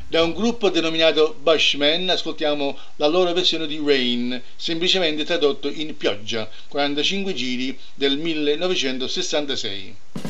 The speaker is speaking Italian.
Da un gruppo denominato Bushmen ascoltiamo la loro versione di Rain, semplicemente tradotto in pioggia, 45 giri del 1966.